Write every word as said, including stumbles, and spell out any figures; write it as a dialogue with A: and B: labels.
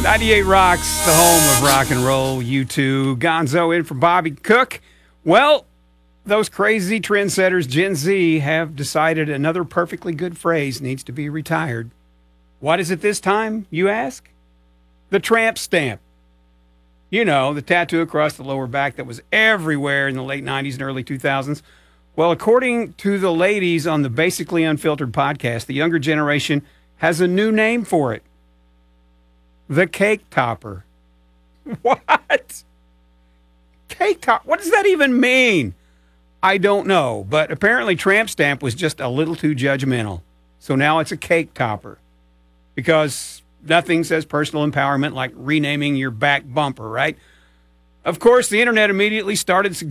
A: ninety-eight Rocks, the home of rock and roll. U two, Gonzo in for Bobby Cook. Well, those crazy trendsetters, Gen Z, have decided another perfectly good phrase needs to be retired. What is it this time, you ask? The tramp stamp. You know, the tattoo across the lower back that was everywhere in the late nineties and early two thousands. Well, according to the ladies on the Basically Unfiltered podcast, the younger generation has a new name for it. The cake topper. What? Cake top? What does that even mean? I don't know, but apparently tramp stamp was just a little too judgmental. So now it's a cake topper because nothing says personal empowerment like renaming your back bumper, right? Of course, the internet immediately started